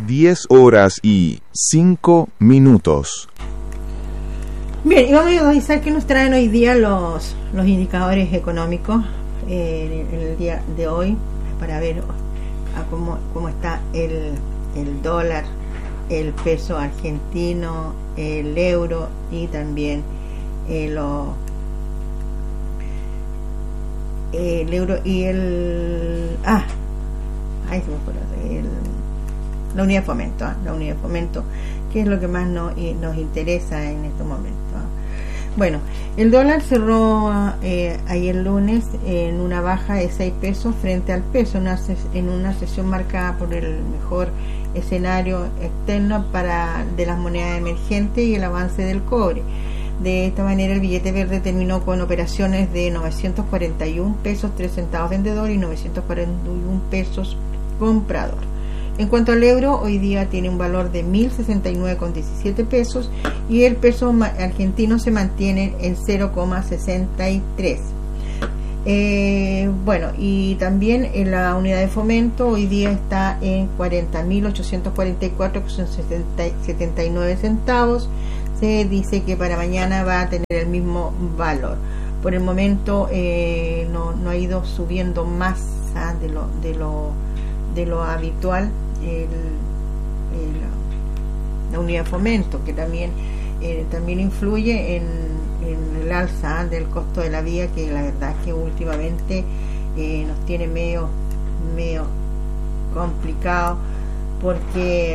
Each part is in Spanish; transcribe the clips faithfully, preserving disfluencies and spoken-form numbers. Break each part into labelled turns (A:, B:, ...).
A: las diez horas y cinco minutos.
B: Bien, y vamos a revisar qué nos traen hoy día los, los indicadores económicos eh, en, en el día de hoy, para ver a cómo, cómo está el, el dólar, el peso argentino, el euro y también el, el euro y el ah ahí se me fue el, la unidad de fomento, ¿eh? la unidad de fomento, que es lo que más nos, nos interesa en estos momentos. Bueno, el dólar cerró eh, ayer lunes en una baja de seis pesos frente al peso, una, en una sesión marcada por el mejor escenario externo para de las monedas emergentes y el avance del cobre. De esta manera, el billete verde terminó con operaciones de novecientos cuarenta y un pesos tres centavos vendedor y novecientos cuarenta y un pesos comprador. En cuanto al euro, hoy día tiene un valor de mil sesenta y nueve con diecisiete pesos y el peso argentino se mantiene en cero coma sesenta y tres. Eh, bueno, y también en la unidad de fomento hoy día está en cuarenta mil ochocientos cuarenta y cuatro con setenta y nueve centavos. Se dice que para mañana va a tener el mismo valor. Por el momento eh, no, no ha ido subiendo más ¿ah? de lo de lo de lo habitual el, el, la unidad de fomento, que también eh, también influye en, en el alza ¿eh? del costo de la vida, que la verdad es que últimamente eh, nos tiene medio medio complicado, porque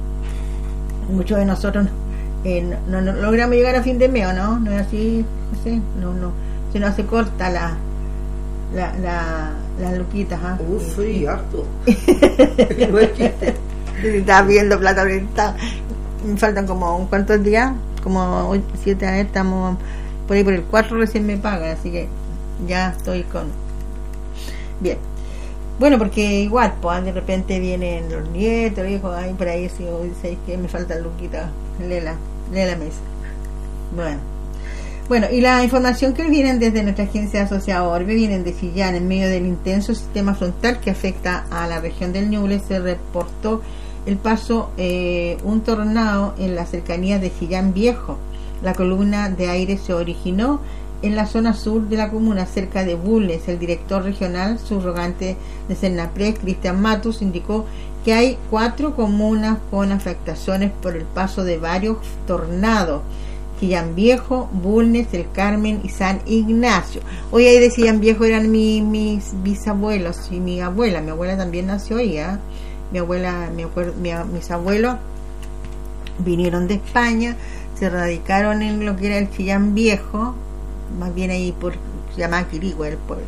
B: muchos de nosotros eh, no, no, no logramos llegar a fin de mes, ¿no? No es así, no sé, no, no, se nos hace corta la la, la las luquitas, ¿ah?
C: Uh, sí, harto.
B: No es chiste. Estaba viendo plata ahorita. Me faltan como, ¿cuántos días? Como siete, a ver, estamos por ahí por el cuatro recién me pagan, así que ya estoy con... Bien. Bueno, porque igual, pues de repente vienen los nietos, los hijos, ahí por ahí, si dice que me faltan luquitas, lee la, lee la mesa. Bueno. Bueno, y la información que vienen desde nuestra agencia asociada Orbe vienen de Chillán. En medio del intenso sistema frontal que afecta a la región del Ñuble, se reportó el paso eh, un tornado en las cercanías de Chillán Viejo. La columna de aire se originó en la zona sur de la comuna, cerca de Bulnes. El director regional subrogante de Senapred, Cristian Matus, indicó que hay cuatro comunas con afectaciones por el paso de varios tornados: Chillán Viejo, Bulnes, El Carmen y San Ignacio. Hoy ahí de Chillán Viejo eran mi, mis bisabuelos y mi abuela. Mi abuela también nació ahí, ¿eh? Mi abuela, mi acuerdo, mi, mis abuelos vinieron de España, se radicaron en lo que era el Chillán Viejo, más bien ahí por, se llamaba Quirigua el pueblo.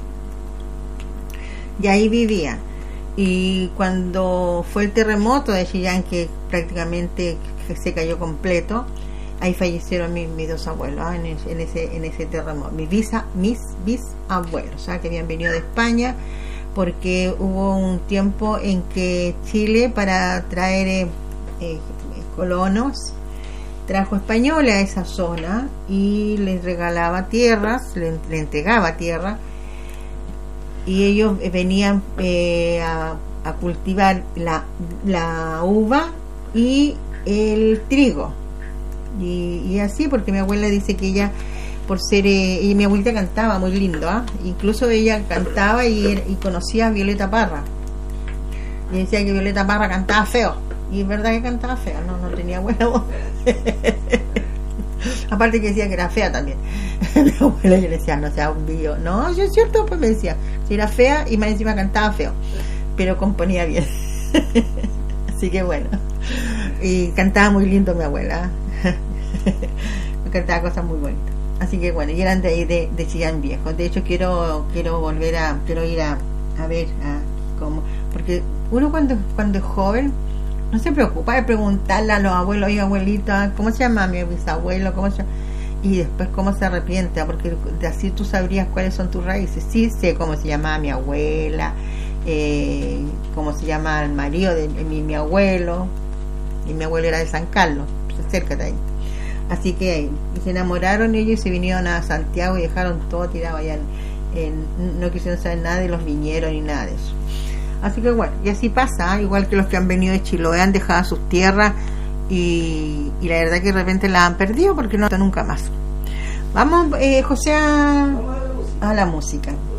B: Y ahí vivían. Y cuando fue el terremoto de Chillán, que prácticamente se cayó completo, ahí fallecieron mis, mis dos abuelos, ¿eh? en, ese, en ese en ese terremoto. Mis, visa, mis bisabuelos, ¿eh? que habían venido de España, porque hubo un tiempo en que Chile, para traer eh, eh, colonos, trajo españoles a esa zona y les regalaba tierras, les, les entregaba tierra, y ellos venían eh, a, a cultivar la, la uva y el trigo. Y, y así, porque mi abuela dice que ella, por ser, eh, y mi abuelita cantaba muy lindo, ¿eh? Incluso ella cantaba y, y conocía a Violeta Parra, y decía que Violeta Parra cantaba feo, y es verdad que cantaba feo, no, no tenía buena voz. Aparte que decía que era fea también. Mi abuela, yo le decía, no sea un billo, no, yo es cierto, pues me decía, si era fea y más encima cantaba feo, pero componía bien. Así que bueno, y cantaba muy lindo mi abuela. Me cantaba cosas muy bonitas. Así que bueno, y eran de ahí de, de Chillán Viejo. De hecho quiero quiero volver a quiero ir a, a ver a, cómo, porque uno cuando cuando es joven no se preocupa de preguntarle a los abuelos y abuelitas cómo se llama mi bisabuelo, cómo se llama, y después cómo se arrepiente, porque así tú sabrías cuáles son tus raíces. Sí sé cómo se llamaba mi abuela, eh, cómo se llama el marido de mi, mi abuelo, y mi abuelo era de San Carlos, cerca de ahí. Así que se enamoraron ellos y se vinieron a Santiago y dejaron todo tirado allá en, en, no quisieron saber nada de los viñeros ni nada de eso. Así que bueno, y así pasa, ¿eh? Igual que los que han venido de Chiloé han dejado sus tierras y, y la verdad que de repente las han perdido porque no están nunca más. Vamos, eh, José, a, a la música.